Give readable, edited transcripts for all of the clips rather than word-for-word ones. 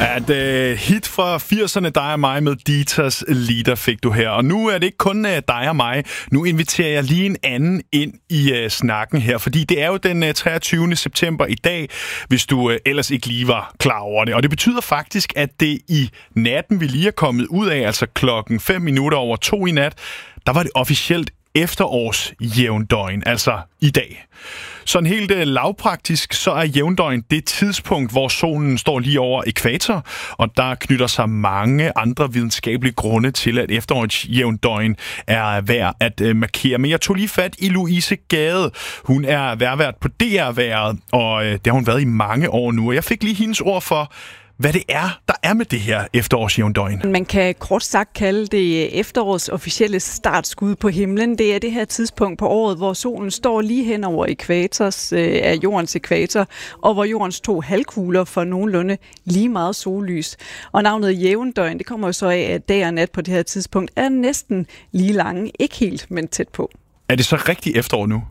At hit fra 80'erne, dig og mig med Ditas Lieder fik du her. Og nu er det ikke kun dig og mig. Nu inviterer jeg lige en anden ind i snakken her, fordi det er jo den 23. september i dag, hvis du ellers ikke lige var klar over det. Og det betyder faktisk, at det i natten, vi lige er kommet ud af, altså klokken 2:05 i nat, der var det officielt efterårsjævndøgn, altså i dag. Sådan helt lavpraktisk, så er jævndøgn det tidspunkt, hvor solen står lige over ækvator, og der knytter sig mange andre videnskabelige grunde til, at efterårsjævndøgn er værd at markere. Men jeg tog lige fat i Louise Gade. Hun er vejrvært på DR-været, og det har hun været i mange år nu. Og jeg fik lige hendes ord for, hvad det er, der er med det her efterårsjævndøgn. Man kan kort sagt kalde det efterårets officielle startskud på himlen. Det er det her tidspunkt på året, hvor solen står lige hen over ækvators af jordens ækvator, og hvor jordens 2 halvkugler får nogenlunde lige meget sollys. Og navnet jævndøgn, det kommer jo så af, at dag og nat på det her tidspunkt er næsten lige lange. Ikke helt, men tæt på. Er det så rigtig efterår nu?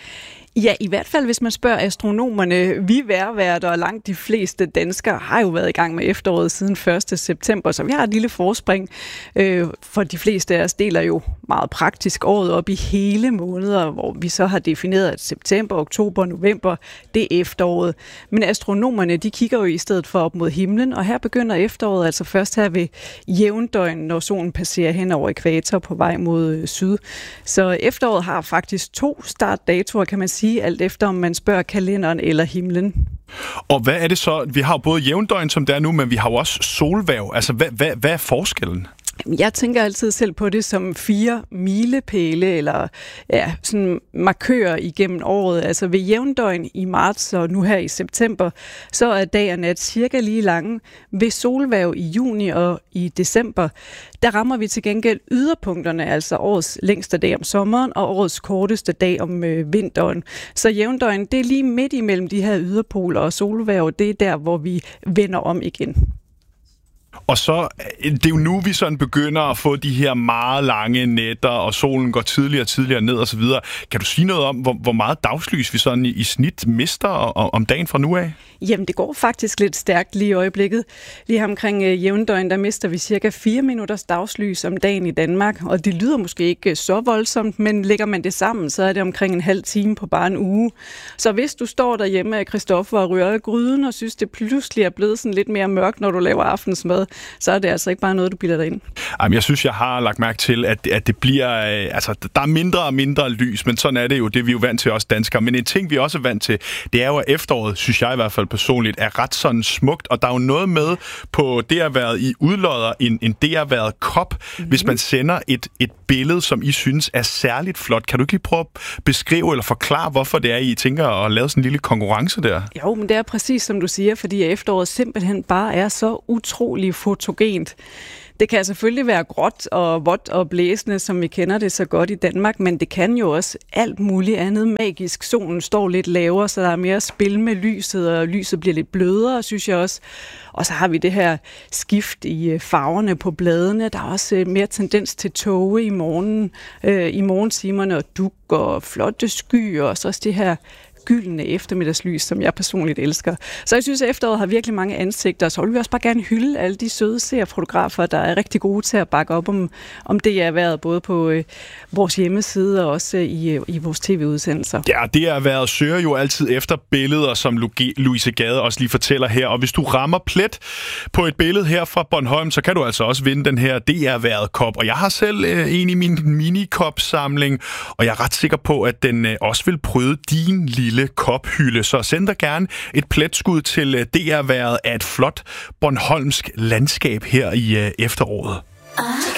Ja, i hvert fald hvis man spørger astronomerne. Vi vejrværter og langt de fleste danskere har jo været i gang med efteråret siden 1. september, så vi har et lille forspring. For de fleste af os deler jo meget praktisk året op i hele måneder, hvor vi så har defineret, at september, oktober, november, det er efteråret. Men astronomerne, de kigger jo i stedet for op mod himlen, og her begynder efteråret altså først her ved jævndøgn, når solen passerer hen over ækvator på vej mod syd. Så efteråret har faktisk 2 startdatoer, kan man sige, alt efter om man spørger kalenderen eller himlen. Og hvad er det så? Vi har jo både jævndøgn, som det er nu, men vi har jo også solhverv. Altså, hvad er forskellen? Jeg tænker altid selv på det som 4 milepæle eller sådan markører igennem året. Altså ved jævndøgn i marts og nu her i september, så er dag og nat cirka lige lange. Ved solhverv i juni og i december, der rammer vi til gengæld yderpunkterne, altså årets længste dag om sommeren og årets korteste dag om vinteren. Så jævndøgn, det er lige midt imellem de her yderpoler, og solhverv, det er der, hvor vi vender om igen. Og så, det er jo nu, vi sådan begynder at få de her meget lange nætter, og solen går tidligere og tidligere ned og så videre. Kan du sige noget om, hvor meget dagslys vi sådan i snit mister om dagen fra nu af? Jamen, det går faktisk lidt stærkt lige i øjeblikket. Lige omkring jævndøgn, der mister vi cirka 4 minutters dagslys om dagen i Danmark, og det lyder måske ikke så voldsomt, men lægger man det sammen, så er det omkring en halv time på bare en uge. Så hvis du står derhjemme af Christoffer og rører gryden og synes, det pludselig er blevet sådan lidt mere mørkt, når du laver aftensmad, så er det altså ikke bare noget, du bilder dig ind. Jamen, jeg synes, jeg har lagt mærke til, at det bliver... altså, der er mindre og mindre lys, men sådan er det jo. Det er vi jo vant til, os danskere. Men en ting, vi også er vant til, det er jo, at efteråret, synes jeg i hvert fald personligt, er ret sådan smukt. Og der er jo noget med på det at være i udlodder, en det at være kop, hvis man sender et billede, som I synes er særligt flot. Kan du ikke lige prøve at beskrive eller forklare, hvorfor det er, I tænker at lave sådan en lille konkurrence der? Jo, men det er præcis som du siger, fordi efteråret simpelthen bare er så utrolig fotogent. Det kan selvfølgelig være gråt og vådt og blæsende, som vi kender det så godt i Danmark, men det kan jo også alt muligt andet magisk. Solen står lidt lavere, så der er mere spil med lyset, og lyset bliver lidt blødere, synes jeg også. Og så har vi det her skift i farverne på bladene. Der er også mere tendens til tåge i morgentimerne, og dug og flotte skyer, og så også det her gyldne eftermiddagslys, som jeg personligt elsker. Så jeg synes, at efteråret har virkelig mange ansigter, så vil vi også bare gerne hylde alle de søde seerfotografer, der er rigtig gode til at bakke op om det, jeg har været både på vores hjemmeside og også i vores tv-udsendelser. Ja, det har været søger jo altid efter billeder, som Louise Gade også lige fortæller her, og hvis du rammer plet på et billede her fra Bornholm, så kan du altså også vinde den her DR-været-kop, og jeg har selv en i min mini-kop-samling, og jeg er ret sikker på, at den også vil prøve din lille kophylde. Så send dig gerne et pletskud til DR-været af et flot bornholmsk landskab her i efteråret.